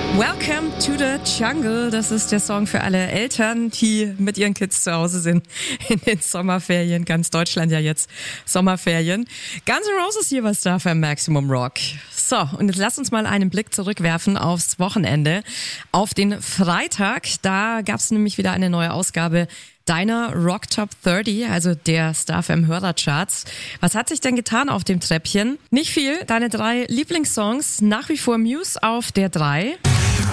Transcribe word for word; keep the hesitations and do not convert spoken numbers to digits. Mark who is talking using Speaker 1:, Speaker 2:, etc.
Speaker 1: Welcome to the Jungle. Das ist der Song für alle Eltern, die mit ihren Kids zu Hause sind in den Sommerferien. Ganz Deutschland ja jetzt Sommerferien. Guns N' Roses hier bei Star F M Maximum Rock. So, und jetzt lasst uns mal einen Blick zurückwerfen aufs Wochenende. Auf den Freitag, da gab es nämlich wieder eine neue Ausgabe deiner Rock Top dreißig, also der Star F M Hörercharts. Was hat sich denn getan auf dem Treppchen? Nicht viel. Deine drei Lieblingssongs, nach wie vor Muse auf der drei.